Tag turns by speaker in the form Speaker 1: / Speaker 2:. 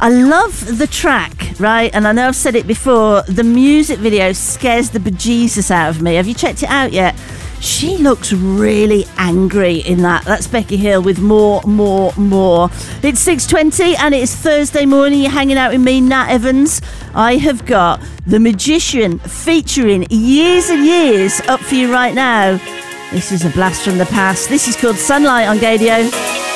Speaker 1: I love the track, right? And I know I've said it before, the music video scares the bejesus out of me. Have you checked it out yet? She looks really angry in that. That's Becky Hill with More. It's 6:20 and it's Thursday morning. You're hanging out with me, Nat Evans. I have got The Magician featuring Years and Years up for you right now. This is a blast from the past. This is called Sunlight on Gaydio.